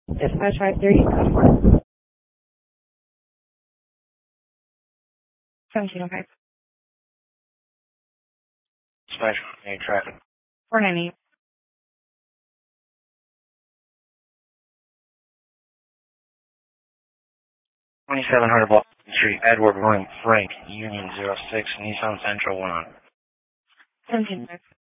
Dispatch 530, code 4. 1705. Dispatch, any traffic? 498. 2700 Boston Street, Edward William Frank, Union 06, Nissan Sentra 1 on. 1705.